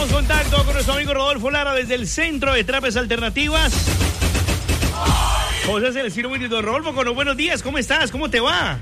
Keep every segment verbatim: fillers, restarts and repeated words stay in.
Tomamos contacto con nuestro amigo Rodolfo Lara desde el Centro de Terapias Alternativas. José Celestino Wilito. Rodolfo, con los buenos días, ¿cómo estás? ¿Cómo te va?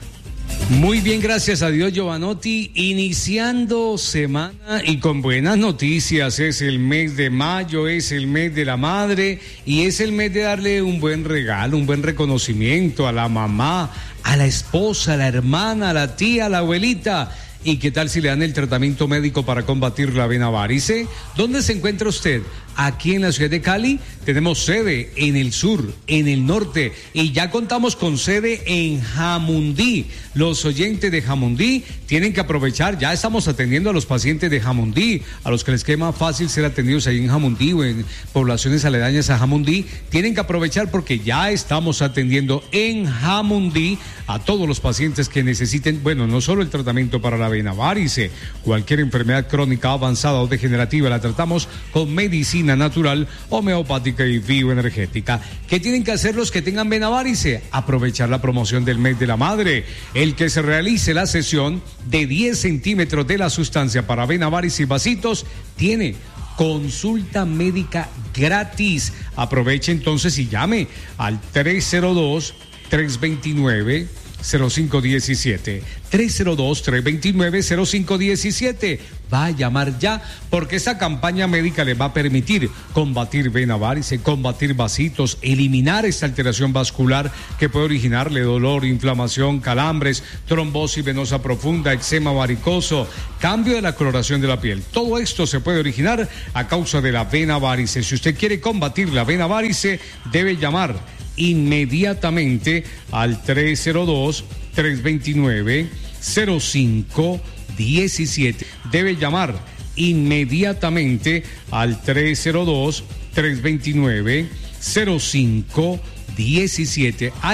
Muy bien, gracias a Dios, Giovanotti. Iniciando semana y con buenas noticias. Es el mes de mayo, es el mes de la madre y es el mes de darle un buen regalo, un buen reconocimiento a la mamá, a la esposa, a la hermana, a la tía, a la abuelita. ¿Y qué tal si le dan el tratamiento médico para combatir la vena varice? ¿Dónde se encuentra usted? Aquí en la ciudad de Cali tenemos sede en el sur, en el norte, y ya contamos con sede en Jamundí. Los oyentes de Jamundí tienen que aprovechar, ya estamos atendiendo a los pacientes de Jamundí, a los que les quede más fácil ser atendidos ahí en Jamundí o en poblaciones aledañas a Jamundí, tienen que aprovechar porque ya estamos atendiendo en Jamundí a todos los pacientes que necesiten, bueno, no solo el tratamiento para la vena varice, cualquier enfermedad crónica avanzada o degenerativa la tratamos con medicina natural, homeopática y bioenergética. ¿Qué tienen que hacer los que tengan vena varice? Aprovechar la promoción del mes de la madre. El que se realice la sesión de diez centímetros de la sustancia para vena varice y vasitos tiene consulta médica gratis. Aproveche entonces y llame al tres cero dos, tres dos nueve, cero cinco uno siete. tres cero dos, tres dos nueve, cero cinco uno siete. Va a llamar ya porque esta campaña médica le va a permitir combatir vena varice, combatir vasitos, eliminar esta alteración vascular que puede originarle dolor, inflamación, calambres, trombosis venosa profunda, eczema varicoso, cambio de la coloración de la piel. Todo esto se puede originar a causa de la vena varice. Si usted quiere combatir la vena varice, debe llamar inmediatamente al tres cero dos, tres dos nueve, cero cinco uno siete. Debe llamar inmediatamente al tres cero dos, tres dos nueve, cero cinco uno siete.